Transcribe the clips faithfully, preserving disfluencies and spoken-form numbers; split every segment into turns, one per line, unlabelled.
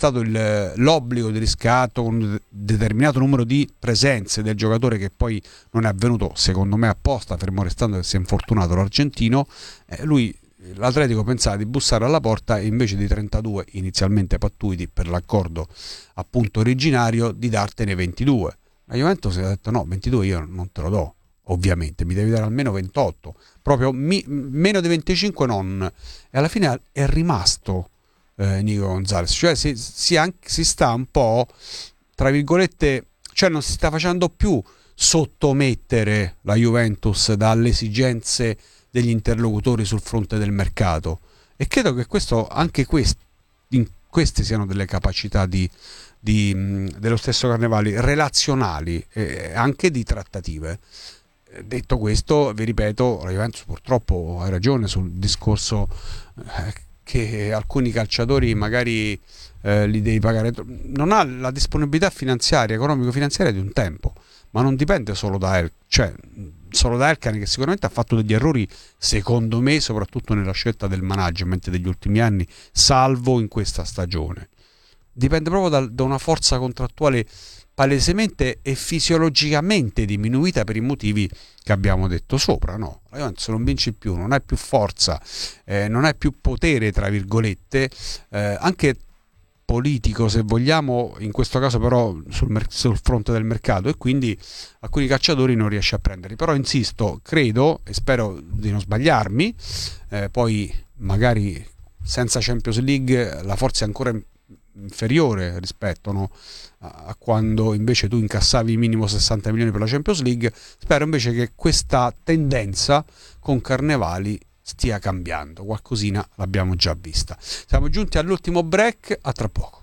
stato il, l'obbligo di riscatto con un determinato numero di presenze del giocatore, che poi non è avvenuto secondo me apposta, fermo restando che si è infortunato l'argentino, eh, lui l'Atletico pensava di bussare alla porta e invece di trentadue inizialmente pattuiti per l'accordo appunto originario di dartene ventidue. La Juventus ha detto no, ventidue io non te lo do, ovviamente mi devi dare almeno ventotto, proprio mi, meno di venticinque non, e alla fine è rimasto eh, Nico Gonzalez, cioè si, si, anche, si sta un po' tra virgolette, cioè non si sta facendo più sottomettere la Juventus dalle esigenze degli interlocutori sul fronte del mercato, e credo che questo anche quest, in, queste siano delle capacità di, di, mh, dello stesso Carnevali, relazionali e anche di trattative. Detto questo, vi ripeto, la Juventus purtroppo ha ragione sul discorso eh, che alcuni calciatori magari eh, li devi pagare, non ha la disponibilità finanziaria, economico-finanziaria di un tempo, ma non dipende solo da El, cioè solo da Elkann, che sicuramente ha fatto degli errori secondo me soprattutto nella scelta del management degli ultimi anni, salvo in questa stagione. Dipende proprio da, da una forza contrattuale palesemente e fisiologicamente diminuita per i motivi che abbiamo detto sopra, no? La Juventus non vince più, non hai più forza, eh, non hai più potere tra virgolette, eh, anche politico se vogliamo, in questo caso però sul, mer- sul fronte del mercato, e quindi alcuni calciatori non riesce a prenderli. Però insisto, credo e spero di non sbagliarmi, eh, poi magari senza Champions League la forza è ancora inferiore rispetto, no, a quando invece tu incassavi minimo sessanta milioni per la Champions League. Spero invece che questa tendenza con Carnevali stia cambiando, qualcosina l'abbiamo già vista. Siamo giunti all'ultimo break, a tra poco.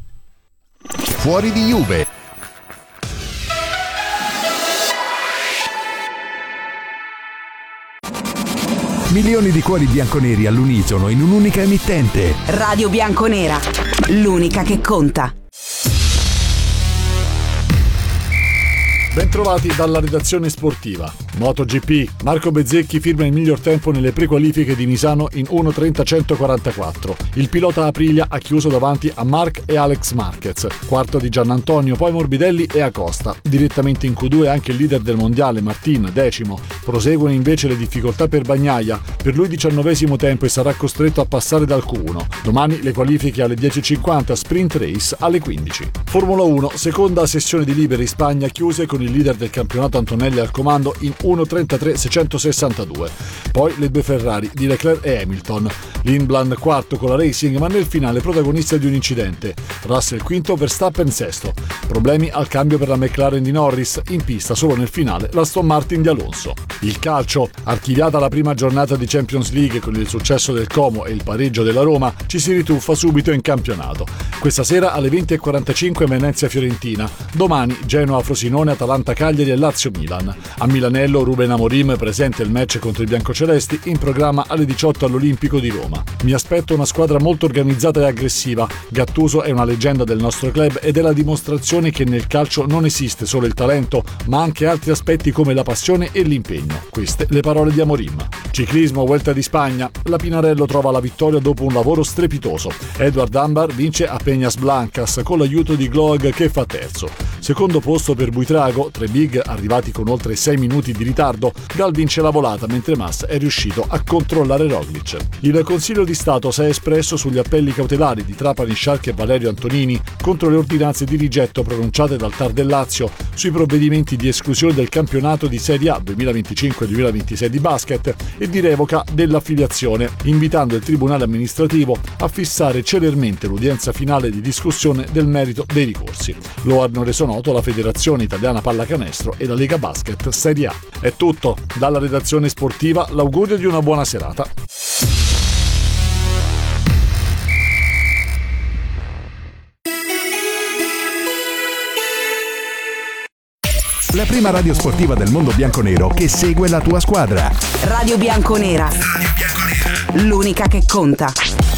Fuori di Juve. Milioni di cuori bianconeri all'unisono in un'unica emittente.
Radio Bianconera, l'unica che conta.
Bentrovati dalla redazione sportiva. MotoGP, Marco Bezzecchi firma il miglior tempo nelle prequalifiche di Misano in uno trenta centoquarantaquattro. Il pilota Aprilia ha chiuso davanti a Marc e Alex Marquez. Quarto di Giannantonio, poi Morbidelli e Acosta. Direttamente in Q due anche il leader del mondiale, Martin, decimo. Proseguono invece le difficoltà per Bagnaia. Per lui diciannovesimo tempo e sarà costretto a passare dal Q uno. Domani le qualifiche alle dieci e cinquanta, sprint race alle quindici. Formula uno, seconda sessione di libere in Spagna, chiuse con il leader del campionato Antonelli al comando in uno trentatré seicentosessantadue. Poi le due Ferrari di Leclerc e Hamilton. Lindblad quarto con la Racing, ma nel finale protagonista di un incidente. Russell quinto, Verstappen sesto. Problemi al cambio per la McLaren di Norris, in pista solo nel finale l'Aston Martin di Alonso. Il calcio, archiviata la prima giornata di Champions League con il successo del Como e il pareggio della Roma, ci si rituffa subito in campionato. Questa sera alle venti e quarantacinque Venezia-Fiorentina. Domani Genoa-Frosinone, Atalanta-Cagliari e Lazio-Milan. A Milanello Ruben Amorim presenta il match contro i biancocelesti, in programma alle diciotto all'Olimpico di Roma. Mi aspetto una squadra molto organizzata e aggressiva. Gattuso è una leggenda del nostro club ed è la dimostrazione che nel calcio non esiste solo il talento, ma anche altri aspetti come la passione e l'impegno. Queste le parole di Amorim. Ciclismo, Vuelta di Spagna. La Pinarello trova la vittoria dopo un lavoro strepitoso. Edward Ambar vince a Peñas Blancas con l'aiuto di Gloag che fa terzo. Secondo posto per Buitrago, tre big arrivati con oltre sei minuti di ritardo. Gal vince la volata mentre Mas è riuscito a controllare Roglic. Il Consiglio di Stato si è espresso sugli appelli cautelari di Trapani Sciarchi e Valerio Antonini contro le ordinanze di rigetto pronunciate dal T A R del Lazio sui provvedimenti di esclusione del campionato di Serie A duemilaventicinque duemilaventisei di basket e di revoca dell'affiliazione, invitando il Tribunale amministrativo a fissare celermente l'udienza finale di discussione del merito dei ricorsi. Lo hanno reso noto la Federazione Italiana Pallacanestro e la Lega Basket Serie A. È tutto. Dalla redazione sportiva l'augurio di una buona serata.
La prima radio sportiva del mondo bianconero che segue la tua squadra.
Radio Bianconera. L'unica che conta.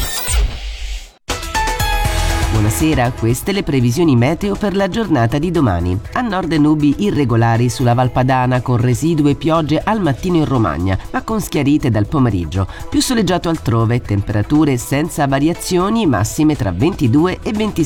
Buonasera, queste le previsioni meteo per la giornata di domani. A nord nubi irregolari sulla Valpadana con residue piogge al mattino in Romagna, ma con schiarite dal pomeriggio. Più soleggiato altrove, temperature senza variazioni, massime tra ventidue e ventisei